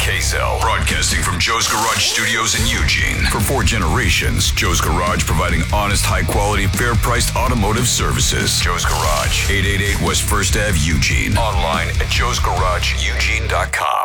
KSL, broadcasting from Joe's Garage Studios in Eugene. For 4 generations, Joe's Garage providing honest, high-quality, fair-priced automotive services. Joe's Garage, 888 West 1st Ave, Eugene. Online at joesgarageeugene.com.